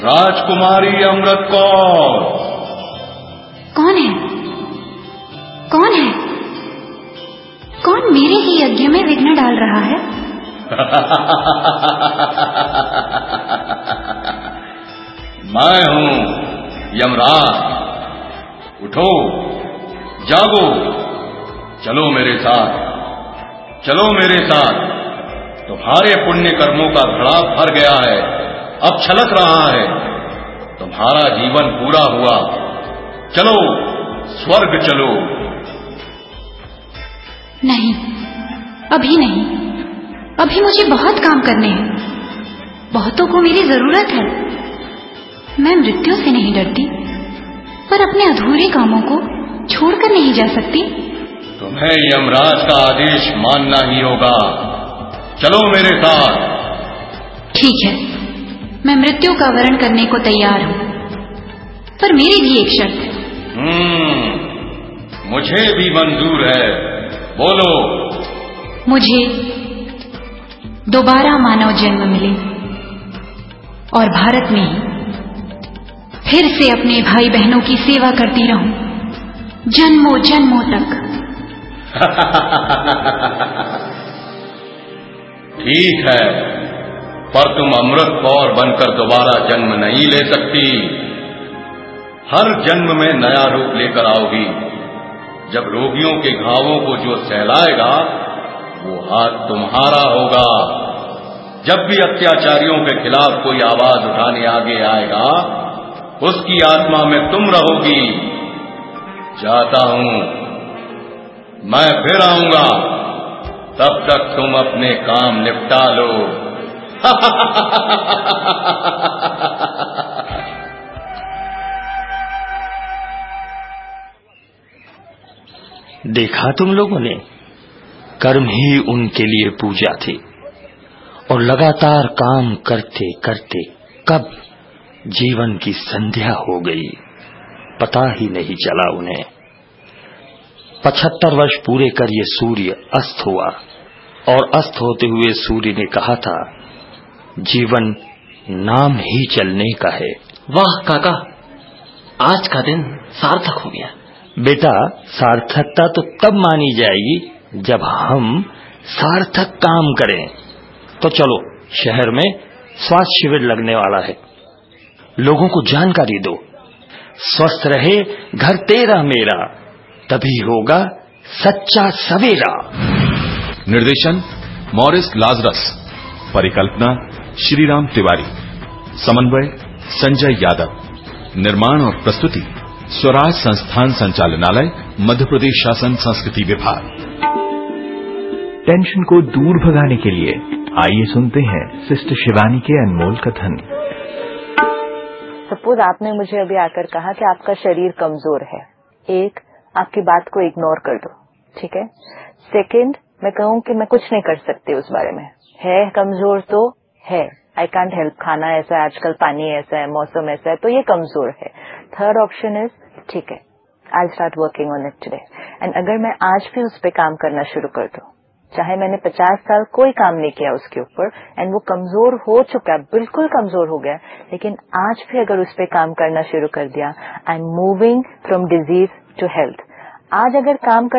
राजकुमारी अमृत कौर। कौन है? कौन है? कौन मेरे ही यज्ञ में विघ्न डाल रहा है? मैं हूं यमराज। उठो, जागो, चलो मेरे साथ, चलो मेरे साथ। तुम्हारे पुण्य कर्मों का घड़ा भर गया है, अब छलक रहा है। तुम्हारा जीवन पूरा हुआ, चलो स्वर्ग चलो। नहीं, अभी नहीं। अभी मुझे बहुत काम करने हैं। बहुतों को मेरी जरूरत है। मैं मृत्यु से नहीं डरती, पर अपने अधूरे कामों को छोड़कर नहीं जा सकती। तुम्हें यमराज का आदेश मानना ही होगा। चलो मेरे साथ। ठीक है, मैं मृत्यु का वरण करने को तैयार हूं, पर मेरी भी एक शर्त है। मुझे भी मंजूर है, बोलो। मुझे दोबारा मानव जन्म मिले और भारत में ही फिर से अपने भाई बहनों की सेवा करती रहूं, जन्मों जन्मों तक। ठीक है, पर तुम अमृत कौर बनकर दोबारा जन्म नहीं ले सकती। हर जन्म में नया रूप लेकर आओगी। जब रोगियों के घावों को जो सहलाएगा, वो हाथ तुम्हारा होगा। जब भी अत्याचारियों के खिलाफ कोई आवाज उठाने आगे आएगा, उसकी आत्मा में तुम रहोगी। जाता हूं, मैं फिर आऊंगा। तब तक तुम अपने काम निपटा लो। देखा तुम लोगों ने, कर्म ही उनके लिए पूजा थी, और लगातार काम करते करते कब जीवन की संध्या हो गई, पता ही नहीं चला उन्हें। 75 वर्ष पूरे कर ये सूर्य अस्त हुआ, और अस्त होते हुए सूर्य ने कहा था, जीवन नाम ही चलने का है। वाह काका, आज का दिन सार्थक हो गया। बेटा, सार्थकता तो तब मानी जाएगी जब हम सार्थक काम करें। तो चलो, शहर में स्वास्थ्य शिविर लगने वाला है, लोगों को जानकारी दो। स्वस्थ रहे घर तेरा मेरा, तभी होगा सच्चा सवेरा। निर्देशन मॉरिस लाजरस, परिकल्पना श्रीराम तिवारी, समन्वय संजय यादव, निर्माण और प्रस्तुति स्वराज संस्थान संचालनालय, मध्य प्रदेश शासन संस्कृति विभाग। टेंशन को दूर भगाने के लिए आइए सुनते हैं सिस्टर शिवानी के अनमोल कथन। सपोज आपने मुझे अभी आकर कहा कि आपका शरीर कमजोर है। एक, आपकी बात को इग्नोर कर दो, ठीक है। सेकंड, मैं कहूं कि मैं कुछ नहीं कर सकती उस बारे में। है कमजोर तो है, आई कांट हेल्प, खाना ऐसा है आजकल, पानी ऐसा है, मौसम ऐसा है, तो ये कमजोर है। थर्ड ऑप्शन इज, ठीक है, I start working on it today. And अगर मैं आज भी उस पर काम करना शुरू कर दूं, चाहे मैंने 50 साल कोई काम नहीं किया उसके ऊपर, एंड वो कमजोर हो चुका है, बिल्कुल कमजोर हो गया, लेकिन आज भी अगर उस पर काम करना शुरू कर दिया, I am moving from disease to health. आज अगर काम